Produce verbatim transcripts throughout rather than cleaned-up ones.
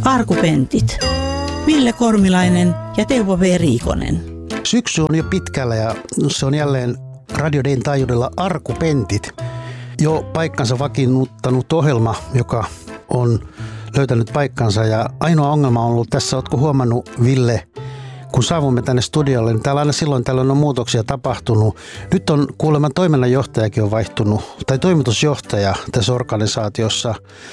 Arkupentit. Ville Kormilainen ja Teuvo V. Riikonen. Syksy on jo pitkällä ja se on jälleen Radio Dayn taajuudella Arkupentit. Jo paikkansa vakiinnuttanut ohjelma, joka on löytänyt paikkansa. Ja ainoa ongelma on ollut tässä, ootko huomannut, Ville, kun saavumme tänne studiolle, niin täällä aina silloin tällöin on muutoksia tapahtunut. Nyt on kuulemma toiminnanjohtajakin on vaihtunut, tai toimitusjohtaja tässä organisaatiossa.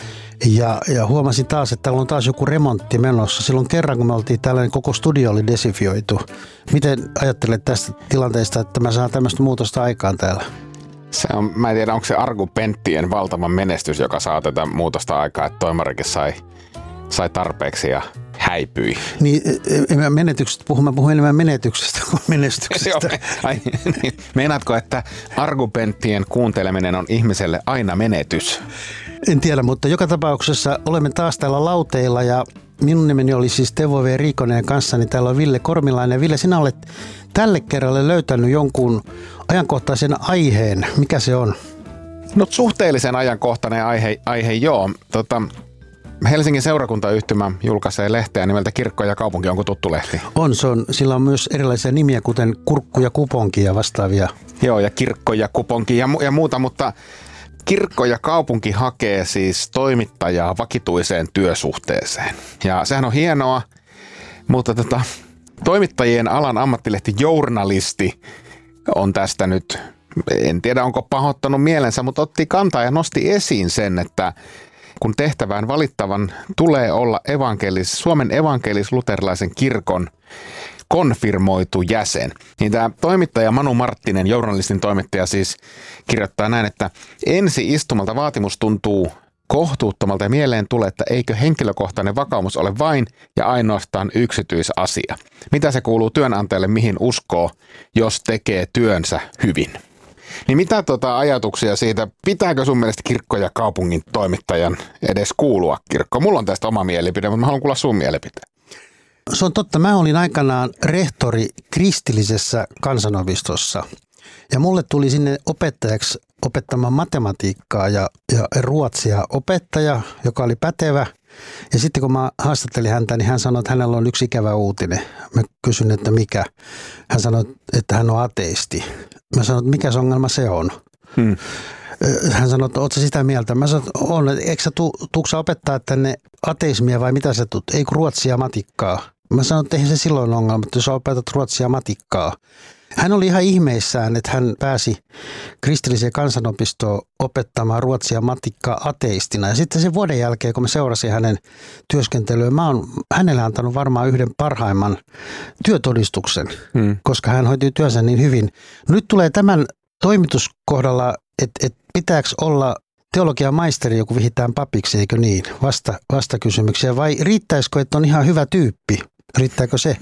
Ja, ja huomasin taas, että täällä on taas joku remontti menossa. Silloin kerran, kun me oltiin tällainen, koko studio oli desifioitu. Miten ajattelet tästä tilanteesta, että mä saan tämmöistä muutosta aikaan täällä? Se on, mä en tiedä, onko se Arkupenttien valtava menestys, joka saa tätä muutosta aikaa, että toimarikin sai, sai tarpeeksi ja häipyi. Niin, menetykset, puhun, mä puhun enemmän menetyksestä kuin menestyksestä. Ai, niin. Meinaatko, että Arkupenttien kuunteleminen on ihmiselle aina menetys? En tiedä, mutta joka tapauksessa olemme taas täällä lauteilla ja minun nimeni oli siis Teuvo V. Riikonen ja kanssani täällä on Ville Kormilainen. Ville, sinä olet tälle kerralle löytänyt jonkun ajankohtaisen aiheen. Mikä se on? No suhteellisen ajankohtainen aihe, aihe joo. Tota, Helsingin seurakuntayhtymä julkaisee lehteä nimeltä Kirkko ja kaupunki. Onko tuttu lehti? On, se on. Sillä on myös erilaisia nimiä, kuten Kurkku ja Kuponki ja vastaavia. Joo, ja Kirkko ja Kuponki ja, mu- ja muuta, mutta Kirkko ja kaupunki hakee siis toimittajaa vakituiseen työsuhteeseen. Ja sehän on hienoa, mutta tota, toimittajien alan ammattilehti Journalisti on tästä nyt, en tiedä onko pahoittanut mielensä, mutta otti kantaa ja nosti esiin sen, että kun tehtävään valittavan tulee olla evankelis, Suomen evankelis-luterilaisen kirkon konfirmoitu jäsen. Niin tämä toimittaja Manu Marttinen, Journalistin toimittaja, siis kirjoittaa näin, että ensi istumalta vaatimus tuntuu kohtuuttomalta ja mieleen tulee, että eikö henkilökohtainen vakaumus ole vain ja ainoastaan yksityisasia. Mitä se kuuluu työnantajalle, mihin uskoo, jos tekee työnsä hyvin? Niin mitä tuota ajatuksia siitä, pitääkö sun mielestä kirkko ja kaupungin toimittajan edes kuulua kirkko? Mulla on tästä oma mielipide, mutta mä haluan kuulla sun mielipiteen. Se on totta. Mä olin aikanaan rehtori kristillisessä kansanopistossa ja mulle tuli sinne opettajaksi opettamaan matematiikkaa ja, ja ruotsia opettaja, joka oli pätevä. Ja sitten kun mä haastattelin häntä, niin hän sanoi, että hänellä on yksi ikävä uutinen. Mä kysyin, että mikä. Hän sanoi, että hän on ateisti. Mä sanoin, että mikä se ongelma se on. Hmm. Hän sanoi, että ootko sitä mieltä? Mä sanoin, että on. Eikö sä tu, tuuksa opettaa tänne ateismia vai mitä sä tuut? Ei kun ruotsia ja matikkaa. Mä sanoin, että eihän se silloin ongelma, että jos sä opetat ruotsia ja matikkaa. Hän oli ihan ihmeissään, että hän pääsi kristilliseen kansanopistoon opettamaan ruotsia ja matikkaa ateistina. Ja sitten sen vuoden jälkeen, kun mä seurasin hänen työskentelyä, mä oon hänelle antanut varmaan yhden parhaimman työtodistuksen, hmm. koska hän hoiti työnsä niin hyvin. No nyt tulee tämän toimituskohdalla, että, että pitääkö olla teologian maisteri, joku vihitään papiksi, eikö niin? Vasta, vastakysymyksiä. Vai riittäisikö, että on ihan hyvä tyyppi? Riittääkö se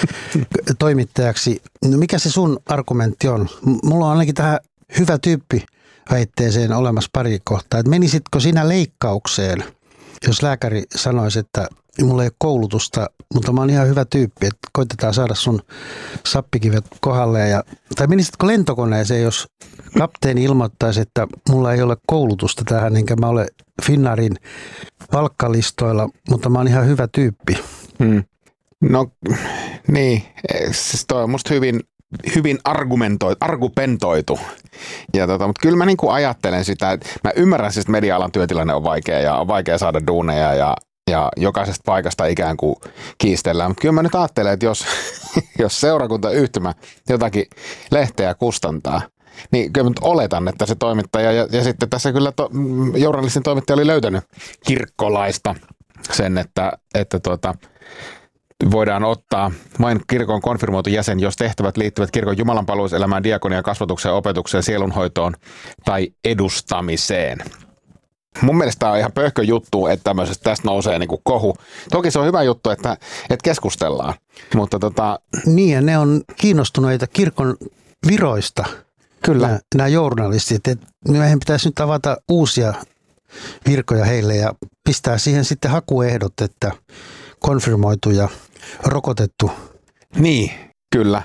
toimittajaksi? No mikä se sun argumentti on? Mulla on ainakin tähän hyvä tyyppi väitteeseen olemassa pari kohtaa. Et menisitkö sinä leikkaukseen, jos lääkäri sanoisi, että mulla ei ole koulutusta, mutta mä oon ihan hyvä tyyppi, että koitetaan saada sun sappikivet kohdalle. Ja, tai menisitkö lentokoneeseen, jos kapteeni ilmoittaisi, että mulla ei ole koulutusta tähän, enkä mä ole Finnairin palkkalistoilla, mutta mä oon ihan hyvä tyyppi. Hmm. No niin, siis toi on musta hyvin, hyvin argumentoitu, argumentoitu. Ja tota, mutta kyllä mä niinku ajattelen sitä, että mä ymmärrän siis, että media-alan työtilanne on vaikea ja on vaikea saada duuneja ja, ja jokaisesta paikasta ikään kuin kiistellään. Mutta kyllä mä nyt ajattelen, että jos, jos seurakuntayhtymä jotakin lehteä kustantaa, niin kyllä nyt oletan, että se toimittaja ja, ja sitten tässä kyllä to, Journalistin toimittaja oli löytänyt kirkkolaista sen, että, että tuota, voidaan ottaa vain kirkon konfirmoitu jäsen, jos tehtävät liittyvät kirkon jumalanpalveluselämään, diakoniaan, kasvatukseen, opetukseen, sielunhoitoon tai edustamiseen. Mun mielestä tämä on ihan pöhkö juttu, että tämmöisestä tästä nousee niin kuin kohu. Toki se on hyvä juttu, että, että keskustellaan, mutta tota... Niin, ja ne on kiinnostuneita kirkon viroista. Kyllä. Nämä, nämä journalistit. Että meidän pitäisi nyt avata uusia virkoja heille ja pistää siihen sitten hakuehdot, että konfirmoitu ja rokotettu. Niin, kyllä.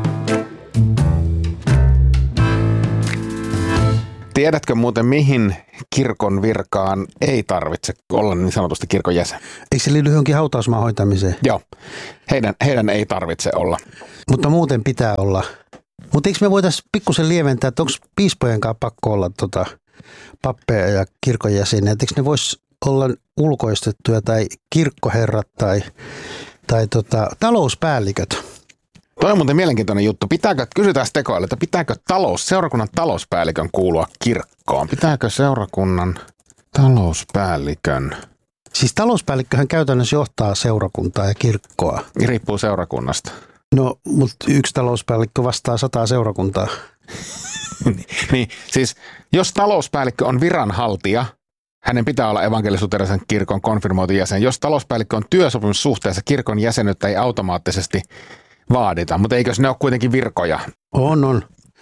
Tiedätkö muuten, mihin kirkon virkaan ei tarvitse olla niin sanotusti kirkon jäsen. Eikö se liity johonkin hautausmaan hoitamiseen? Joo, heidän, heidän ei tarvitse olla. Mutta muuten pitää olla. Mutta eikö me voitaisiin pikkusen lieventää, että onko piispojen kanssa pakko olla tota pappeja ja kirkon jäseniä? Eikö ne voisi olla ulkoistettuja tai kirkkoherrat tai, tai tota, talouspäälliköt? Toi on muuten mielenkiintoinen juttu. Pitääkö, kysytään tekoille, että pitääkö talous, seurakunnan talouspäällikön kuulua kirkkoon? Pitääkö seurakunnan talouspäällikön? Siis talouspäällikköhän käytännössä johtaa seurakuntaa ja kirkkoa. Riippuu seurakunnasta. No, mutta yksi talouspäällikkö vastaa sataa seurakuntaa. Niin, siis jos talouspäällikkö on viranhaltija, hänen pitää olla evankelis-luterilaisen kirkon konfirmoitu jäsen. Jos talouspäällikkö on työsopimussuhteessa, kirkon jäsenyyttä ei automaattisesti vaadita, mutta eikös ne ole kuitenkin virkoja? On, on.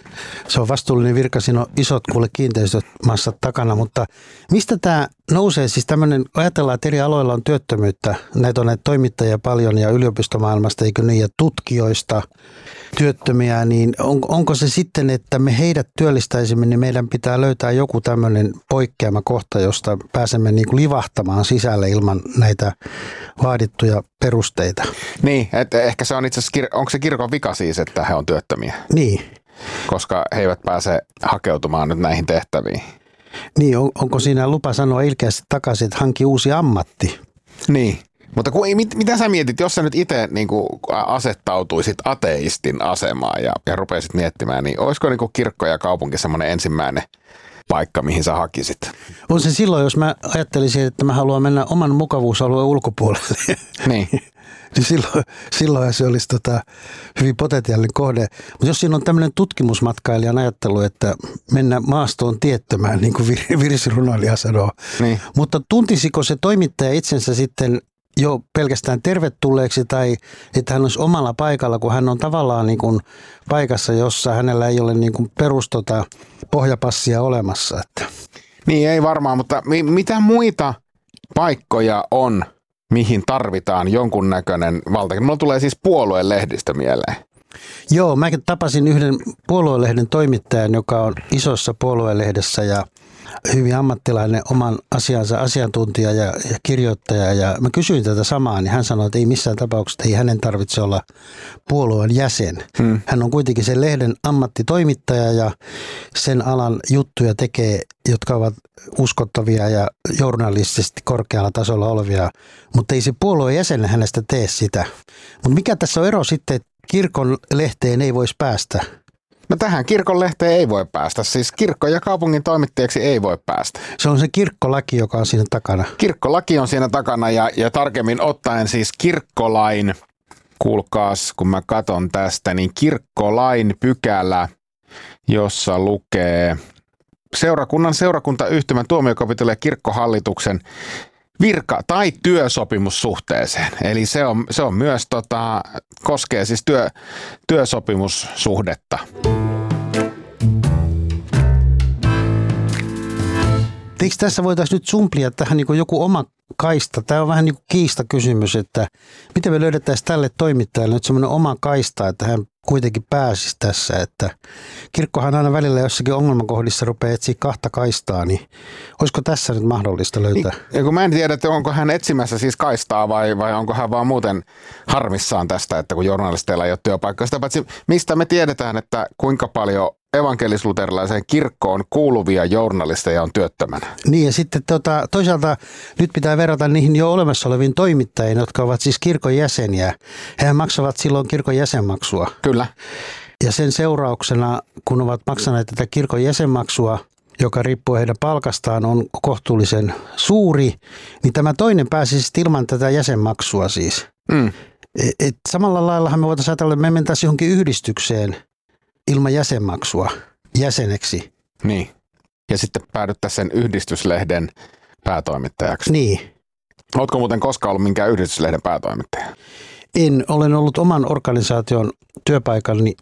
Se on vastuullinen virka, siinä on isot kuule kiinteistöt massat takana, mutta mistä tämä nousee? Siis tämmöinen, ajatellaan, että eri aloilla on työttömyyttä, näitä on näitä toimittajia paljon ja yliopistomaailmasta, eikö niin, ja tutkijoista työttömiä, niin on, onko se sitten, että me heidät työllistäisimme, niin meidän pitää löytää joku tämmöinen poikkeama kohta, josta pääsemme niin kuin livahtamaan sisälle ilman näitä vaadittuja perusteita. Niin, että ehkä se on itse asiassa, onko se kirkon vika siis, että he on työttömiä? Niin. Koska he eivät pääse hakeutumaan nyt näihin tehtäviin. Niin, on, onko siinä lupa sanoa ilkeästi takaisin, että hanki uusi ammatti? Niin, mutta kun, mit, mitä sä mietit, jos sä nyt itse niin kuin asettautuisit ateistin asemaan ja, ja rupeisit miettimään, niin olisiko niin kuin kirkko ja kaupunki semmoinen ensimmäinen paikka, mihin sä hakisit? On se silloin, jos mä ajattelisin, että mä haluan mennä oman mukavuusalueen ulkopuolelle. Niin. Niin silloin, silloin se olisi tota hyvin potentiaalinen kohde. Mutta jos siinä on tämmöinen tutkimusmatkailijan ajattelu, että mennä maastoon tiettömään, niin kuin virsirunoilija sanoo. Niin. Mutta tuntisiko se toimittaja itsensä sitten jo pelkästään tervetulleeksi tai että hän olisi omalla paikalla, kun hän on tavallaan niin kuin paikassa, jossa hänellä ei ole niin kuin perustota pohjapassia olemassa. Että. Niin ei varmaan, mutta mi- mitä muita paikkoja on, mihin tarvitaan jonkunnäköinen valta? Mulla tulee siis puolueen lehdistä mieleen. Joo, mä tapasin yhden puoluelehden toimittajan, joka on isossa puoluelehdessä ja hyvin ammattilainen oman asiansa asiantuntija ja, ja kirjoittaja. Ja mä kysyin tätä samaa, niin hän sanoi, että ei missään tapauksessa, ei hänen tarvitse olla puolueen jäsen. Hmm. Hän on kuitenkin sen lehden ammattitoimittaja ja sen alan juttuja tekee, jotka ovat uskottavia ja journalistisesti korkealla tasolla olevia, mutta ei se puolueen jäsen hänestä tee sitä. Mutta mikä tässä on ero sitten, että kirkon lehteen ei voisi päästä? No tähän kirkon lehteen ei voi päästä, siis kirkko ja kaupungin toimittajaksi ei voi päästä. Se on se kirkkolaki, joka on siinä takana. Kirkkolaki on siinä takana ja, ja tarkemmin ottaen siis kirkkolain, kuulkaas kun mä katon tästä, niin kirkkolain pykälä, jossa lukee seurakunnan, seurakuntayhtymän, tuomiokapitulin ja kirkkohallituksen virka- tai työsopimussuhteeseen. Eli se on, se on myös, tota, koskee siis työ, työsopimussuhdetta. Eikö tässä voitaisiin nyt sumplia tähän niin kuin joku oma kaista? Tämä on vähän niin kuin kiistakysymys, että miten me löydettäisiin tälle toimittajalle nyt semmoinen oma kaista, että hän kuitenkin pääsisi tässä. Että kirkkohan aina välillä jossakin ongelmakohdissa rupeaa etsiä kahta kaistaa, niin olisiko tässä nyt mahdollista löytää? Ja kun mä en tiedä, että onko hän etsimässä siis kaistaa vai, vai onko hän vaan muuten harmissaan tästä, että kun journalisteilla ei ole työpaikkaa. Sitä paitsi mistä me tiedetään, että kuinka paljon evankelis-luterilaiseen kirkkoon kuuluvia journalisteja on työttömänä. Niin ja sitten tota, toisaalta nyt pitää verrata niihin jo olemassa oleviin toimittajiin, jotka ovat siis kirkon jäseniä. Hehän maksavat silloin kirkon jäsenmaksua. Kyllä. Ja sen seurauksena, kun ovat maksaneet tätä kirkon jäsenmaksua, joka riippuu heidän palkastaan, on kohtuullisen suuri, niin tämä toinen pääsisi ilman tätä jäsenmaksua siis. Mm. Et, et samalla laillahan me voitaisiin ajatella, että me mentäisiin johonkin yhdistykseen ilman jäsenmaksua jäseneksi. Niin. Ja sitten päädyttäisiin sen yhdistyslehden päätoimittajaksi. Niin. Oletko muuten koskaan ollut minkään yhdistyslehden päätoimittaja? En. Olen ollut oman organisaation työpaikallani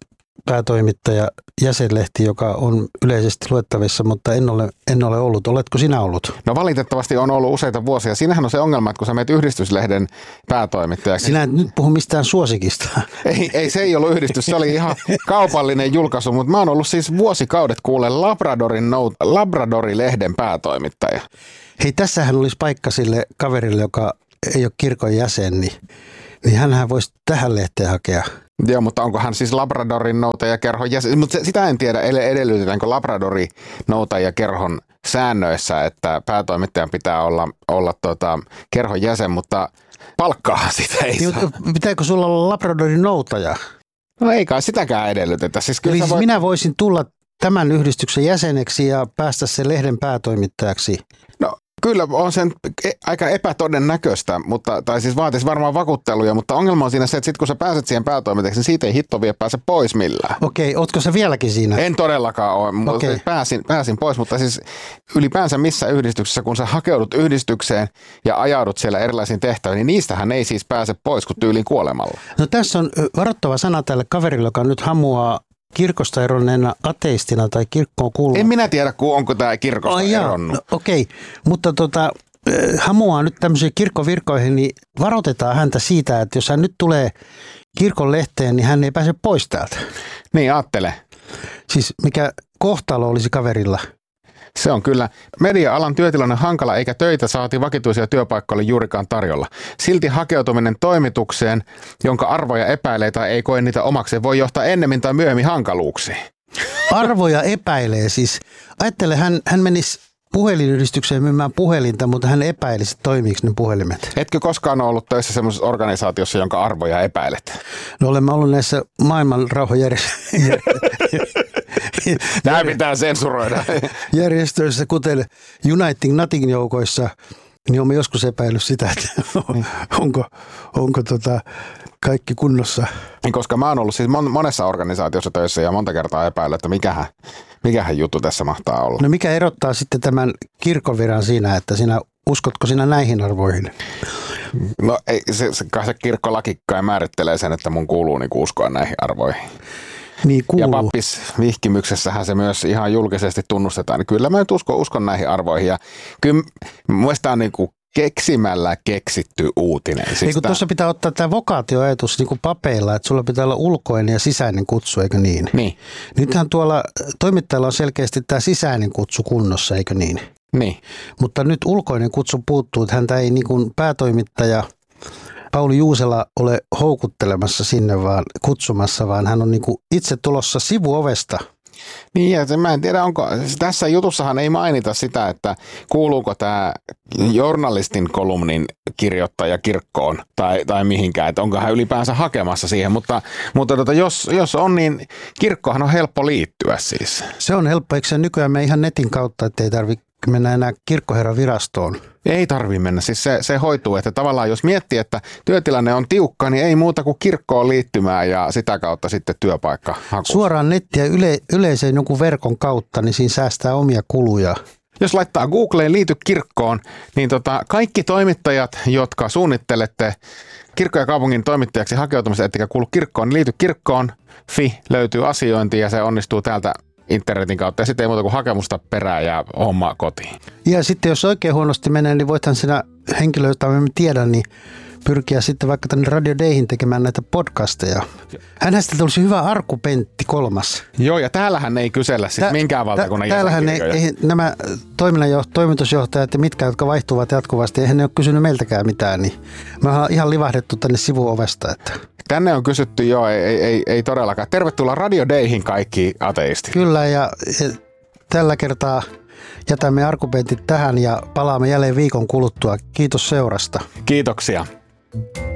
päätoimittaja jäsenlehti, joka on yleisesti luettavissa, mutta en ole, en ole ollut. Oletko sinä ollut? No valitettavasti on ollut useita vuosia. Siinähän on se ongelma, että kun sä menet yhdistyslehden päätoimittajaksi. Sinä et nyt puhu mistään suosikista. Ei, ei, se ei ollut yhdistys, se oli ihan kaupallinen julkaisu, mutta mä oon ollut siis vuosikaudet kuule Labradorin nout, Labradori-lehden päätoimittaja. Hei, tässähän olisi paikka sille kaverille, joka ei ole kirkon jäsen, niin, niin hänhän voisi tähän lehteen hakea. Joo, mutta onko hän siis Labradorin noutajakerhon jäsen? Mutta sitä en tiedä, edellytetäänkö Labradorin noutajakerhon säännöissä, että päätoimittajan pitää olla, olla tota, kerhon jäsen, mutta palkkaa sitä ei niin, saa. Pitääkö sulla olla Labradorin noutaja? No ei kai sitäkään edellytetä. Siis kyllä Eli siis voit... minä voisin tulla tämän yhdistyksen jäseneksi ja päästä sen lehden päätoimittajaksi. No kyllä on sen aika epätodennäköistä, mutta, tai siis vaatisi varmaan vakuutteluja, mutta ongelma on siinä se, että sit kun sä pääset siihen päätoimittajaksi, niin siitä ei hitto vielä pääse pois millään. Okei, ootko sä vieläkin siinä? En todellakaan ole, mutta Okei. pääsin, pääsin pois, mutta siis ylipäänsä missä yhdistyksessä, kun sä hakeudut yhdistykseen ja ajaudut siellä erilaisiin tehtäviin, niin niistähän ei siis pääse pois kuin tyyliin kuolemalla. No tässä on varoittava sana tälle kaverille, joka nyt hamuaa kirkosta eronneena ateistina tai kirkkoon kuuluva. En minä tiedä, onko tämä kirkosta Ai jaa, eronnut. no, okei, mutta tota, eh, hamuaa nyt tämmöisiin kirkkovirkoihin, niin varoitetaan häntä siitä, että jos hän nyt tulee kirkon lehteen, niin hän ei pääse pois täältä. Niin, ajattele. Siis mikä kohtalo olisi kaverilla? Se on kyllä. Media-alan työtilanne hankala eikä töitä saati vakituisia työpaikkoja ole juurikaan tarjolla. Silti hakeutuminen toimitukseen, jonka arvoja epäilee tai ei koe niitä omakseen, voi johtaa ennemmin tai myöhemmin hankaluuksiin. Arvoja epäilee siis. Ajattele, hän, hän menisi puhelinyhdistykseen myymään puhelinta, mutta hän epäilisi, toimiiko ne puhelimet. Etkö koskaan ole ollut töissä semmoisessa organisaatiossa, jonka arvoja epäilet? No olemme ollut näissä maailman rauhanjärjestöissä. Tämä pitää sensuroida. järjestöissä, kuten Uniting Nothing joukoissa, niin olemme joskus epäillyt sitä, että onko, onko tota kaikki kunnossa. Koska mä oon ollut siis monessa organisaatiossa töissä ja monta kertaa epäillyt, että mikähän, mikähän juttu tässä mahtaa olla. No mikä erottaa sitten tämän kirkkoviran siinä, että sinä uskotko sinä näihin arvoihin? No ei, se, se, se kirkkolaki kai määrittelee sen, että mun kuuluu niinku uskoa näihin arvoihin. Niin kuuluu. Ja pappis vihkimyksessähän se myös ihan julkisesti tunnustetaan. Niin kyllä mä nyt uskon, uskon näihin arvoihin. Ja kyllä mun on niin kuin keksimällä keksitty uutinen. Siis Eikö tuossa pitää ottaa tämä vokaatioajatus niin kuin papeilla, että sulla pitää olla ulkoinen ja sisäinen kutsu, eikö niin? Niin. Nythän tuolla toimittajalla on selkeästi tämä sisäinen kutsu kunnossa, eikö niin? Niin. Mutta nyt ulkoinen kutsu puuttuu, että häntä ei niin kuin päätoimittaja Pauli Juusela ole houkuttelemassa sinne vaan kutsumassa, vaan hän on niin kuin itse tulossa sivuovesta. Niin, ja se, mä en tiedä, onko, tässä jutussahan ei mainita sitä, että kuuluuko tämä journalistin kolumnin kirjoittaja kirkkoon tai, tai mihinkään, että onko hän ylipäänsä hakemassa siihen, mutta, mutta tota, jos, jos on, niin kirkkohan on helppo liittyä siis. Se on helppo, eikö se nykyään me ihan netin kautta, että ei tarvitse mennä enää kirkkoherran virastoon? Ei tarvitse mennä, siis se, se hoituu, että tavallaan jos miettii, että työtilanne on tiukka, niin ei muuta kuin kirkkoon liittymään ja sitä kautta sitten työpaikka haku. Suoraan nettiä yle, yleiseen jonkun verkon kautta, niin siinä säästää omia kuluja. Jos laittaa Googleen liity kirkkoon, niin tota, kaikki toimittajat, jotka suunnittelette kirkko- ja kaupungin toimittajaksi hakeutumista, ettekä kuulu kirkkoon, niin liity kirkkoon, fi, löytyy asiointi ja se onnistuu täältä internetin kautta ja sitten ei muuta kuin hakemusta perään ja homma kotiin. Ja sitten jos oikein huonosti menee, niin voithan sinä henkilö, jota me tiedän, niin pyrkiä sitten vaikka tänne Radio Dayhin tekemään näitä podcasteja. Hänhän tulisi hyvä Arku Pentti kolmas. Joo, ja täällähän ei kysellä siis Tä, minkään valtakunnan tä, Täällähän ei, ei, nämä toiminnanjoht, toimitusjohtajat ja mitkä, jotka vaihtuvat jatkuvasti, eihän ne ole kysynyt meiltäkään mitään, niin me ollaan ihan livahdettu tänne sivuovesta. Että. Tänne on kysytty, joo, ei, ei, ei todellakaan. Tervetuloa Radio Dayhin kaikki ateistit. Kyllä, ja, ja tällä kertaa jätämme argumentit tähän ja palaamme jälleen viikon kuluttua. Kiitos seurasta. Kiitoksia.